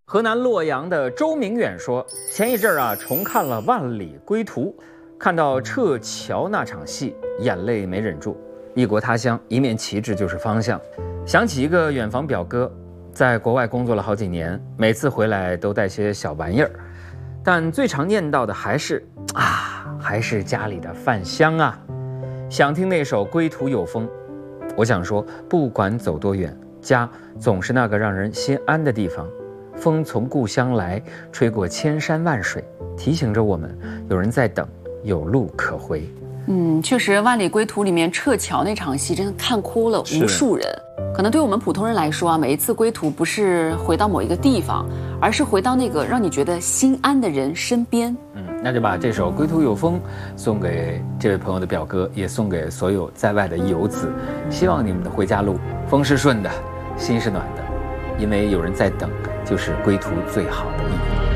河南洛阳的周明远说，前一阵重看了《万里归途》，看到撤侨那场戏，眼泪没忍住。异国他乡，一面旗帜就是方向。想起一个远房表哥，在国外工作了好几年，每次回来都带些小玩意儿，但最常念叨的还是家里的饭香啊。想听那首《归途有风》，我想说，不管走多远，家总是那个让人心安的地方。风从故乡来，吹过千山万水，提醒着我们，有人在等，有路可回。 确实，《万里归途》里面撤侨那场戏真的看哭了无数人。可能对我们普通人来说每一次归途不是回到某一个地方，而是回到那个让你觉得心安的人身边。 那就把这首《归途有风》送给这位朋友的表哥，也送给所有在外的游子。希望你们的回家路风是顺的，心是暖的，因为有人在等，就是归途最好的意义。